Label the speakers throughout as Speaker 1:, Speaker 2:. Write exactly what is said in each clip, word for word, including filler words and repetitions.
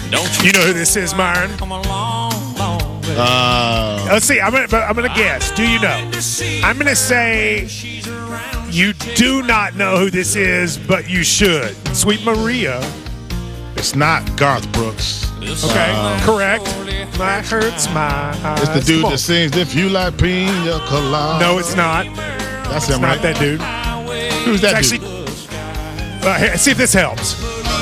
Speaker 1: You know who this is, Myron?
Speaker 2: Uh,
Speaker 1: Let's see. I'm gonna. I'm gonna guess. Do you know? I'm gonna say you do not know who this is, but you should. Sweet Maria.
Speaker 2: it's not Garth Brooks.
Speaker 1: Okay,
Speaker 2: Uh,
Speaker 1: correct. My hurts my eyes.
Speaker 2: It's the dude
Speaker 1: Come on.
Speaker 2: that sings "If You Like Pina Colada."
Speaker 1: No, it's not.
Speaker 2: That's
Speaker 1: It's
Speaker 2: him,
Speaker 1: not
Speaker 2: right?
Speaker 1: that dude.
Speaker 2: Who's that
Speaker 1: It's
Speaker 2: dude?
Speaker 1: actually. Uh, here, see if this helps.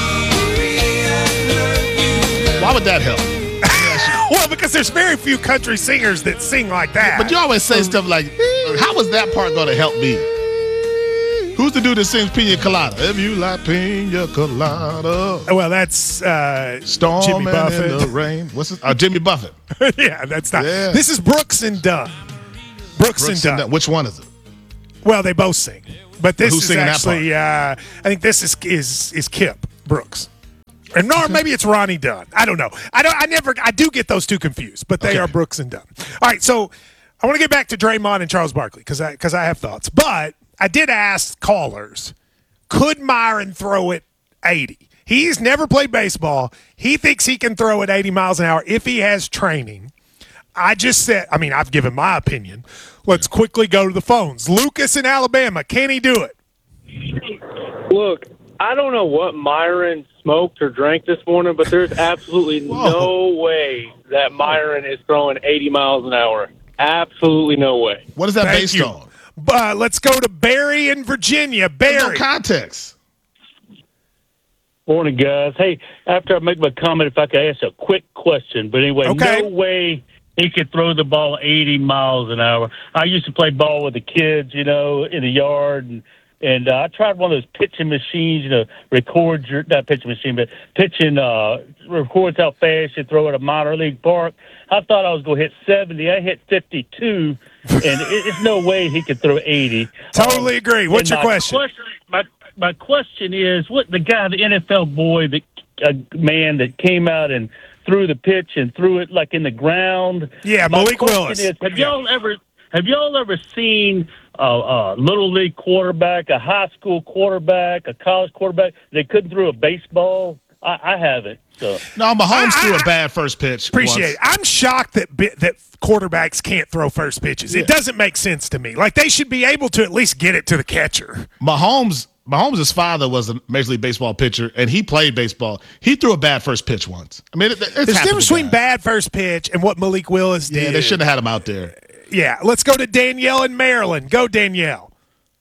Speaker 2: Why would that help?
Speaker 1: Well, because there's very few country singers that sing like that.
Speaker 2: But you always say stuff like, "How was that part going to help me?" Who's the dude that sings "Pina Colada"? If you like Pina Colada,
Speaker 1: Well, that's uh, Jimmy
Speaker 2: storming in the
Speaker 1: Buffett.
Speaker 2: rain. What's it? Uh, Jimmy Buffett.
Speaker 1: Yeah, that's not.
Speaker 2: Yeah.
Speaker 1: This is Brooks and Dunn. Brooks,
Speaker 2: Brooks
Speaker 1: and
Speaker 2: and
Speaker 1: Dunn.
Speaker 2: Dunn. Which one is it?
Speaker 1: Well, they both sing, but this
Speaker 2: Who's
Speaker 1: is
Speaker 2: singing that
Speaker 1: actually. Uh, I think this is is is Kip Brooks, and or maybe it's Ronnie Dunn. I don't know. I don't. I never. I do get those two confused, but they
Speaker 2: Okay.
Speaker 1: are Brooks and Dunn. All right, so I want to get back to Draymond and Charles Barkley because I because I have thoughts, but I did ask callers, could Myron throw it eighty? He's never played baseball. He thinks he can throw it eighty miles an hour if he has training. I just said, I mean, I've given my opinion. Let's quickly go to the phones. Lucas in Alabama, can he do it?
Speaker 3: Look, I don't know what Myron smoked or drank this morning, but there's absolutely
Speaker 2: Whoa.
Speaker 3: no way that Myron is throwing eighty miles an hour. Absolutely no way.
Speaker 2: What is that
Speaker 1: Thank
Speaker 2: based
Speaker 1: you.
Speaker 2: on?
Speaker 1: Uh, let's go to Barry in Virginia.
Speaker 2: There's no
Speaker 1: Barry.
Speaker 2: context.
Speaker 4: Morning, guys. Hey, after I make my comment, if I could ask a quick question. But anyway,
Speaker 1: Okay.
Speaker 4: no way he could throw the ball eighty miles an hour. I used to play ball with the kids, you know, in the yard, and and uh, I tried one of those pitching machines, you know, records your not pitching machine, but pitching uh, records how fast you throw at a minor league park. I thought I was going to hit seventy. I hit fifty-two, and it, it's no way he could throw eighty.
Speaker 1: Totally
Speaker 4: Um,
Speaker 1: agree. What's
Speaker 4: and
Speaker 1: your
Speaker 4: my
Speaker 1: question?
Speaker 4: My my question is, what the guy, the N F L boy, the uh, man that came out and threw the pitch and threw it like in the ground.
Speaker 1: Yeah,
Speaker 4: My
Speaker 1: Malik
Speaker 4: question
Speaker 1: Willis.
Speaker 4: Is, have
Speaker 1: Yeah.
Speaker 4: y'all ever have y'all ever seen a, a little league quarterback, a high school quarterback, a college quarterback that couldn't throw a baseball? I, I haven't. So
Speaker 2: No, Mahomes
Speaker 1: I-
Speaker 2: threw
Speaker 1: I-
Speaker 2: a bad first pitch.
Speaker 1: Appreciate
Speaker 2: once.
Speaker 1: it. I'm shocked that bi- that quarterbacks can't throw first pitches. It
Speaker 2: Yeah.
Speaker 1: doesn't make sense to me. Like they should be able to at least get it to the catcher.
Speaker 2: Mahomes, Mahomes' father was a Major League Baseball pitcher, and he played baseball. He threw a bad first pitch once. I mean, it, it's
Speaker 1: There's a
Speaker 2: happened
Speaker 1: difference
Speaker 2: to
Speaker 1: between
Speaker 2: guys.
Speaker 1: bad first pitch and what Malik Willis did.
Speaker 2: Yeah, they shouldn't have had him out there.
Speaker 1: Yeah, let's go to Danielle in Maryland. Go, Danielle.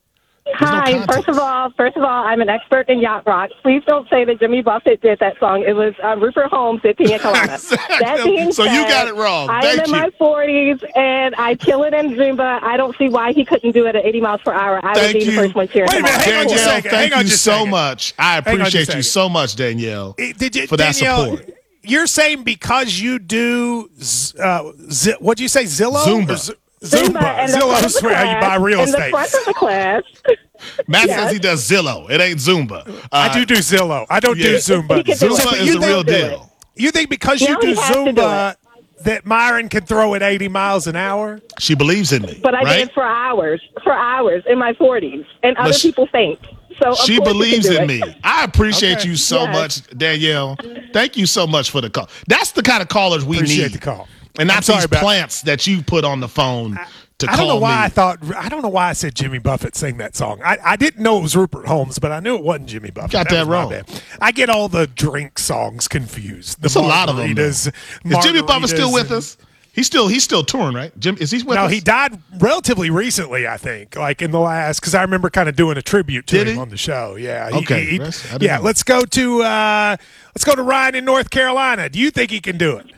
Speaker 5: Hi.
Speaker 2: context.
Speaker 5: First of all, first of all, I'm an expert in yacht rock. Please don't say that Jimmy Buffett did that song. It was uh, Rupert Holmes did Pina Colada. That being
Speaker 2: So you
Speaker 5: said,
Speaker 2: got it wrong.
Speaker 5: I
Speaker 2: Thank
Speaker 5: am in
Speaker 2: you.
Speaker 5: my forties and I kill it in Zumba. I don't see why he couldn't do it at eighty miles per hour. I
Speaker 2: Thank
Speaker 5: would be
Speaker 2: you.
Speaker 5: the first one cheering
Speaker 1: Wait a
Speaker 5: him
Speaker 1: minute,
Speaker 5: on.
Speaker 1: hang on just a
Speaker 2: Danielle,
Speaker 1: second.
Speaker 2: thank
Speaker 1: Hang on
Speaker 2: you
Speaker 1: just a
Speaker 2: so
Speaker 1: second.
Speaker 2: much. I
Speaker 1: on just a
Speaker 2: appreciate you
Speaker 1: second.
Speaker 2: so much, Danielle,
Speaker 1: Eh, Did you,
Speaker 2: for that
Speaker 1: Danielle,
Speaker 2: support.
Speaker 1: You're saying because you do, z- uh, z- what'd you say, Zillow?
Speaker 2: Zumba.
Speaker 1: Or Z- Zumba.
Speaker 5: and the front of
Speaker 1: Zillow's
Speaker 5: the
Speaker 1: where you
Speaker 5: class-
Speaker 1: buy real
Speaker 5: in
Speaker 1: estate.
Speaker 5: the front of the class.
Speaker 2: Matt
Speaker 5: Yes.
Speaker 2: says he does Zillow. It ain't Zumba. Uh,
Speaker 1: I do do Zillow. I don't do
Speaker 2: yeah.
Speaker 1: Zumba.
Speaker 5: He can do it.
Speaker 2: Zumba
Speaker 5: But
Speaker 2: is
Speaker 5: you
Speaker 2: the real
Speaker 5: don't do it.
Speaker 2: deal.
Speaker 1: You think because
Speaker 5: You
Speaker 1: you
Speaker 5: know
Speaker 1: do
Speaker 5: he has to do
Speaker 1: Zumba that Myron can throw at eighty miles an hour?
Speaker 2: She believes in me,
Speaker 5: But I
Speaker 2: right?
Speaker 5: did for hours, for hours in my forties, and other
Speaker 2: she-
Speaker 5: people think. So of
Speaker 2: She
Speaker 5: course he
Speaker 2: believes
Speaker 5: can
Speaker 2: in
Speaker 5: do
Speaker 2: me.
Speaker 5: it.
Speaker 2: I appreciate
Speaker 1: Okay.
Speaker 2: you so
Speaker 5: Yes.
Speaker 2: much, Danielle. Thank you so much for the call. That's the kind of callers we
Speaker 1: Appreciate
Speaker 2: need.
Speaker 1: the call.
Speaker 2: And
Speaker 1: I'm
Speaker 2: not
Speaker 1: sorry
Speaker 2: these
Speaker 1: about-
Speaker 2: plants that you put on the phone to
Speaker 1: I
Speaker 2: call
Speaker 1: don't know why
Speaker 2: me.
Speaker 1: I thought I don't know why I said Jimmy Buffett sang that song. I, I didn't know it was Rupert Holmes, but I knew it wasn't Jimmy Buffett.
Speaker 2: Got that
Speaker 1: was my
Speaker 2: wrong.
Speaker 1: bad. I get all the drink songs confused. The
Speaker 2: It's a lot of them. though.
Speaker 1: margaritas,
Speaker 2: Is Jimmy Buffett still
Speaker 1: margaritas
Speaker 2: with
Speaker 1: and-
Speaker 2: us? He's still he's still touring, right? Jim, is he with
Speaker 1: No,
Speaker 2: us?
Speaker 1: he died relatively recently, I think, like in the last, because I remember kind of doing a tribute to
Speaker 2: Did
Speaker 1: him
Speaker 2: he?
Speaker 1: on the show. Yeah. He-
Speaker 2: Okay,
Speaker 1: he-
Speaker 2: that's- I didn't
Speaker 1: yeah.
Speaker 2: know.
Speaker 1: Let's go to uh, let's go to Ryan in North Carolina. Do you think he can do it?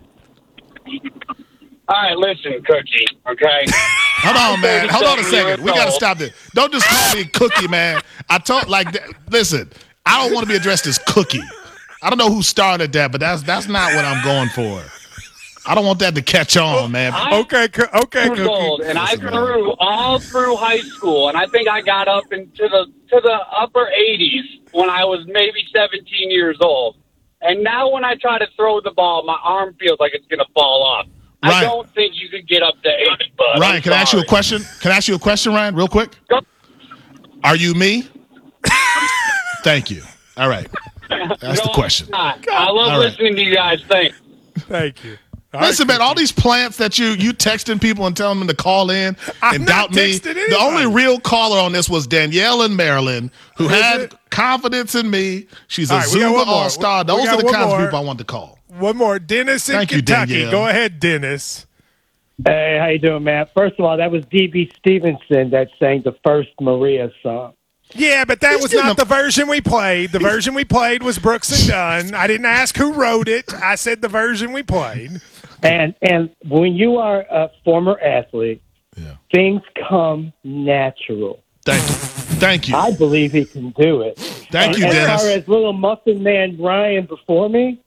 Speaker 6: All right, listen, Cookie, okay?
Speaker 2: Hold on, man. Hold on a
Speaker 6: thirty-seven
Speaker 2: second. We
Speaker 6: years
Speaker 2: got to
Speaker 6: old.
Speaker 2: stop this. Don't just call me Cookie, man. I told like, th- listen. I don't want to be addressed as Cookie. I don't know who started that, but that's that's not what I'm going for. I don't want that to catch on, man.
Speaker 1: Okay, co- okay,
Speaker 6: years old,
Speaker 1: Cookie.
Speaker 6: and I
Speaker 2: Listen, man.
Speaker 6: threw all through high school, and I think I got up into the to the upper eighties when I was maybe seventeen years old. And now when I try to throw the ball, my arm feels like it's going to fall off. I
Speaker 2: Ryan.
Speaker 6: don't think you could get up to eighty, bud.
Speaker 2: Ryan,
Speaker 6: I'm
Speaker 2: can I ask you a
Speaker 6: sorry.
Speaker 2: question? Can I ask you a question, Ryan, real quick?
Speaker 6: Go-
Speaker 2: Are you me? Thank you. All right. That's
Speaker 6: no,
Speaker 2: the question.
Speaker 6: I'm not. I love
Speaker 2: All right.
Speaker 6: listening to you guys. Thanks.
Speaker 1: Thank you. All
Speaker 2: Listen,
Speaker 1: right,
Speaker 2: man, all these plants that you you texting people and telling them to call in
Speaker 1: I'm
Speaker 2: and
Speaker 1: not
Speaker 2: doubt me.
Speaker 1: texting
Speaker 2: The
Speaker 1: anybody.
Speaker 2: only real caller on this was Danielle in Maryland, who
Speaker 1: Is
Speaker 2: had
Speaker 1: it?
Speaker 2: confidence in me. She's a
Speaker 1: All right, we got
Speaker 2: Zumba
Speaker 1: one more.
Speaker 2: All Star.
Speaker 1: We- we
Speaker 2: Those
Speaker 1: got
Speaker 2: are the
Speaker 1: one
Speaker 2: kinds
Speaker 1: more.
Speaker 2: of people I want to call.
Speaker 1: One more. Dennis in
Speaker 2: Thank you,
Speaker 1: Kentucky.
Speaker 2: Danielle.
Speaker 1: Go ahead, Dennis.
Speaker 7: Hey, how you doing, Matt? First of all, that was D B Stevenson that sang the first Maria song.
Speaker 1: Yeah, but that
Speaker 2: He's
Speaker 1: was
Speaker 2: getting
Speaker 1: not
Speaker 2: a-
Speaker 1: the version we played. The version we played was Brooks and Dunn. I didn't ask who wrote it. I said the version we played.
Speaker 7: And and when you are a former athlete,
Speaker 2: Yeah.
Speaker 7: things come natural.
Speaker 2: Thank you. Thank you.
Speaker 7: I believe he can do it.
Speaker 2: Thank you,
Speaker 7: as
Speaker 2: Dennis.
Speaker 7: far as little muffin man Ryan before me,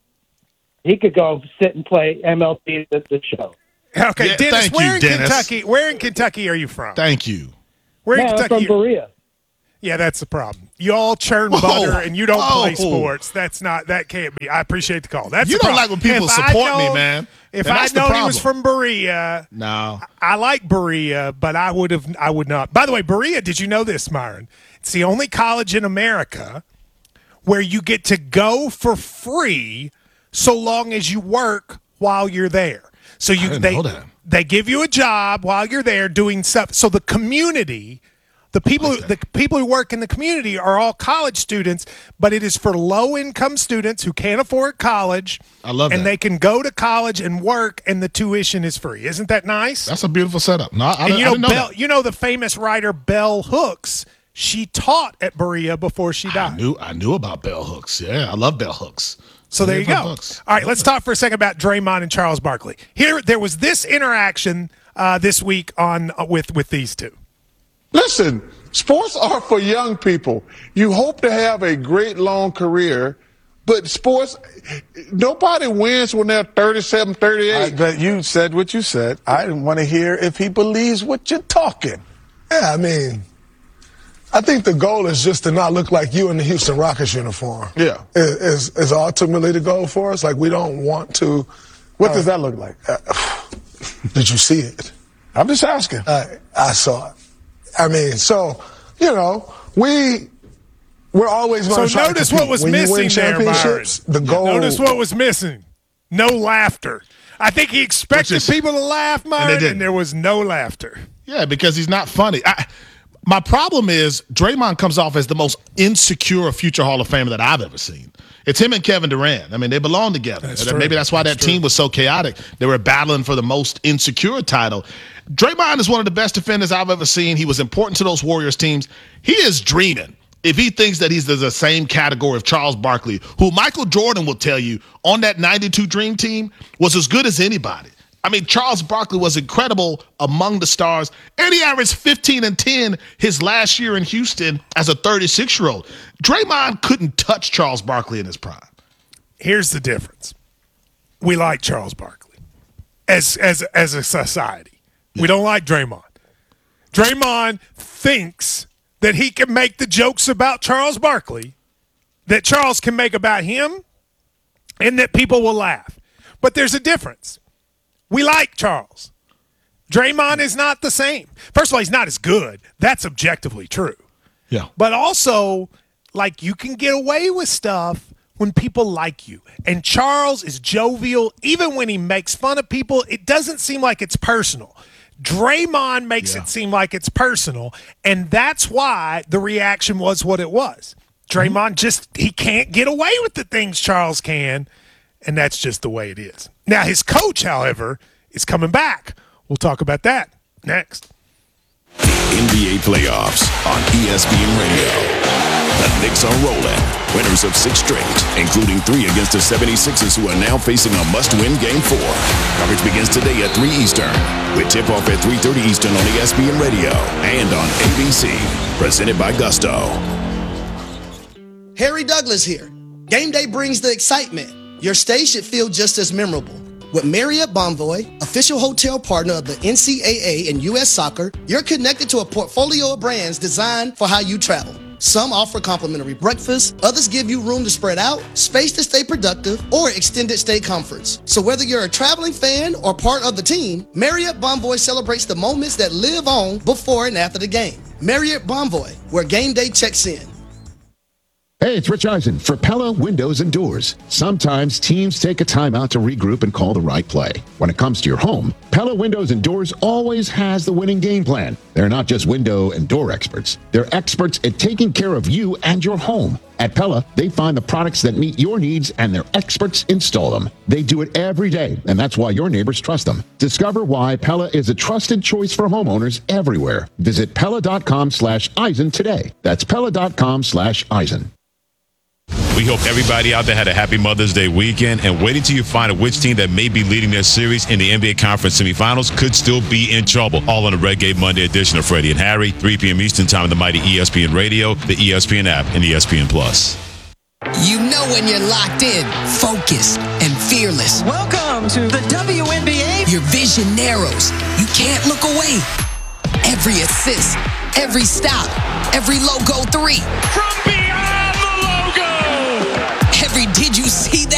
Speaker 7: he could go sit and play M L B at the show.
Speaker 1: Okay,
Speaker 2: Yeah,
Speaker 1: Dennis,
Speaker 2: thank
Speaker 1: where
Speaker 2: you,
Speaker 1: in
Speaker 2: Dennis.
Speaker 1: Kentucky? Where in Kentucky are you from?
Speaker 2: Thank you.
Speaker 1: Where in
Speaker 7: Man, I'm
Speaker 1: Kentucky?
Speaker 7: from Berea.
Speaker 1: Yeah, that's the problem. You all churn
Speaker 2: Whoa.
Speaker 1: butter and you don't play
Speaker 2: Oh.
Speaker 1: sports. That's not. That can't be. I appreciate the call. That's
Speaker 2: You
Speaker 1: the
Speaker 2: don't
Speaker 1: problem.
Speaker 2: like when people
Speaker 1: If I'd
Speaker 2: support me,
Speaker 1: known-
Speaker 2: man.
Speaker 1: If
Speaker 2: And
Speaker 1: I'd
Speaker 2: that's the
Speaker 1: known he was
Speaker 2: problem.
Speaker 1: from Berea,
Speaker 2: No.
Speaker 1: I like Berea, but I would have. I would not. By the way, Berea. Did you know this, Myron? It's the only college in America where you get to go for free so long as you work while you're there. So you
Speaker 2: didn't
Speaker 1: they
Speaker 2: know that.
Speaker 1: they give you a job while you're there doing stuff. So the community, the people
Speaker 2: like
Speaker 1: who, the people who work in the community are all college students, but it is for low income students who can't afford college.
Speaker 2: I love
Speaker 1: and
Speaker 2: that.
Speaker 1: they can go to college and work, and the tuition is free. Isn't that nice?
Speaker 2: That's a beautiful setup. No, I, I,
Speaker 1: and you
Speaker 2: I
Speaker 1: know,
Speaker 2: didn't know
Speaker 1: Bell,
Speaker 2: that.
Speaker 1: you know the famous writer Bell Hooks. She taught at Berea before she
Speaker 2: I
Speaker 1: died.
Speaker 2: knew, I knew about bell hooks. Yeah, I love bell hooks.
Speaker 1: So there you
Speaker 2: Bell
Speaker 1: go.
Speaker 2: hooks.
Speaker 1: All right, let's talk for a second about Draymond and Charles Barkley. Here, there was this interaction uh, this week on uh, with with these two.
Speaker 8: Listen, sports are for young people. You hope to have a great long career, but sports, nobody wins when they're thirty-seven,
Speaker 9: I
Speaker 8: thirty-eight.
Speaker 9: bet you said what you said. I didn't want to hear if he believes what you're talking.
Speaker 10: Yeah, I mean, I think the goal is just to not look like you in the Houston Rockets uniform.
Speaker 8: Yeah.
Speaker 10: Is, is, is ultimately the goal for us. Like, we don't want to.
Speaker 9: What
Speaker 10: uh,
Speaker 9: does that look like?
Speaker 10: Uh, did you see it?
Speaker 9: I'm just asking.
Speaker 10: I, I saw it. I mean, so, you know, we, we're always going
Speaker 1: So
Speaker 10: to try
Speaker 1: notice
Speaker 10: to compete.
Speaker 1: what was
Speaker 10: when you
Speaker 1: missing
Speaker 10: win
Speaker 1: there, Byron.
Speaker 10: championships, the goal.
Speaker 1: Notice what was missing. No laughter. I think he expected
Speaker 2: Which is-
Speaker 1: people to laugh, Myron, and,
Speaker 2: didn't.
Speaker 1: there was no laughter.
Speaker 2: Yeah, because he's not funny. I, my problem is Draymond comes off as the most insecure future Hall of Famer that I've ever seen. It's him and Kevin Durant. I mean, they belong together.
Speaker 1: That's
Speaker 2: And
Speaker 1: true.
Speaker 2: Maybe that's why
Speaker 1: That's
Speaker 2: that team
Speaker 1: true.
Speaker 2: was so chaotic. They were battling for the most insecure title. Draymond is one of the best defenders I've ever seen. He was important to those Warriors teams. He is dreaming if he thinks that he's the same category of Charles Barkley, who Michael Jordan will tell you on that ninety-two Dream Team was as good as anybody. I mean, Charles Barkley was incredible among the stars, and he averaged fifteen and ten his last year in Houston as a thirty-six-year-old. Draymond couldn't touch Charles Barkley in his prime.
Speaker 1: Here's the difference. We like Charles Barkley as as as a society. We don't like Draymond. Draymond thinks that he can make the jokes about Charles Barkley that Charles can make about him and that people will laugh. But there's a difference. We like Charles. Draymond is not the same. First of all, he's not as good. That's objectively true.
Speaker 2: Yeah.
Speaker 1: But also, like, you can get away with stuff when people like you. And Charles is jovial. Even when he makes fun of people, it doesn't seem like it's personal. Draymond makes
Speaker 2: Yeah.
Speaker 1: it seem like it's personal. And that's why the reaction was what it was. Draymond
Speaker 2: Mm-hmm.
Speaker 1: just, he can't get away with the things Charles can. And that's just the way it is. Now, his coach, however, is coming back. We'll talk about that next.
Speaker 11: N B A playoffs on E S P N Radio. The Knicks are rolling, winners of six straight, including three against the seventy-sixers, who are now facing a must-win Game four. Coverage begins today at three Eastern, with tip-off at three thirty Eastern on E S P N Radio and on A B C. Presented by Gusto.
Speaker 12: Harry Douglas here. Game day brings the excitement. Your stay should feel just as memorable. With Marriott Bonvoy, official hotel partner of the N C double A and U S Soccer, you're connected to a portfolio of brands designed for how you travel. Some offer complimentary breakfast, others give you room to spread out, space to stay productive, or extended stay comforts. So whether you're a traveling fan or part of the team, Marriott Bonvoy celebrates the moments that live on before and after the game. Marriott Bonvoy, where game day checks in.
Speaker 13: Hey, it's Rich Eisen for Pella Windows and Doors. Sometimes teams take a timeout to regroup and call the right play. When it comes to your home, Pella Windows and Doors always has the winning game plan. They're not just window and door experts. They're experts at taking care of you and your home. At Pella, they find the products that meet your needs and their experts install them. They do it every day, and that's why your neighbors trust them. Discover why Pella is a trusted choice for homeowners everywhere. Visit Pella.com slash Eisen today. That's Pella.com slash Eisen.
Speaker 14: We hope everybody out there had a happy Mother's Day weekend, and wait until you find out which team that may be leading their series in the N B A Conference semifinals could still be in trouble. All on the Red Gate Monday edition of Freddie and Harry, three p.m. Eastern Time on the mighty E S P N Radio, the E S P N app, and E S P N Plus.
Speaker 15: You know when you're locked in, focused, and fearless. Welcome to the W N B A. Your vision narrows. You can't look away. Every assist, every stop, every logo three. From beyond the logo! Every did you see that?